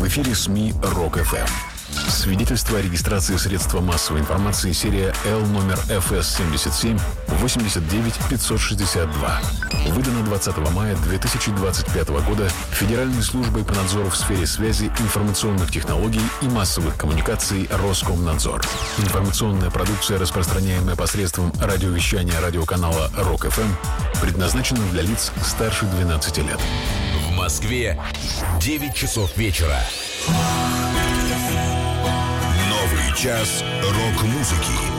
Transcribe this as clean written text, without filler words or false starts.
В эфире СМИ РОК-ФМ. Свидетельство о регистрации средства массовой информации серия L номер FS77 89 562. Выдано 20 мая 2025 года Федеральной службой по надзору в сфере связи, информационных технологий и массовых коммуникаций Роскомнадзор. Информационная продукция, распространяемая посредством радиовещания радиоканала РОК-ФМ, предназначена для лиц старше 12 лет. В Москве 9 часов вечера. Новый час рок-музыки.